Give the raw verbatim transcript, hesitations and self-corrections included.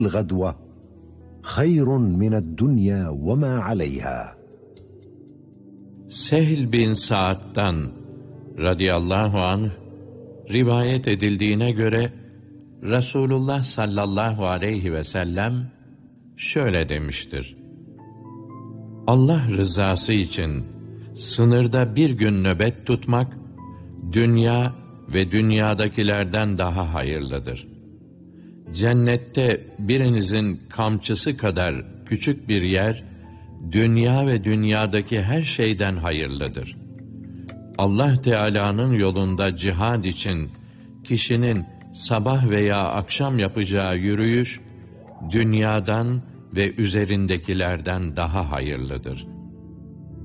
الغدوة خير من الدنيا وما عليها. Sehl bin Sa'd'dan radıyallahu anh rivayet edildiğine göre Resulullah sallallahu aleyhi ve sellem şöyle demiştir: Allah rızası için sınırda bir gün nöbet tutmak, dünya ve dünyadakilerden daha hayırlıdır. Cennette birinizin kamçısı kadar küçük bir yer, dünya ve dünyadaki her şeyden hayırlıdır. Allah Teala'nın yolunda cihad için kişinin sabah veya akşam yapacağı yürüyüş, dünyadan ve üzerindekilerden daha hayırlıdır.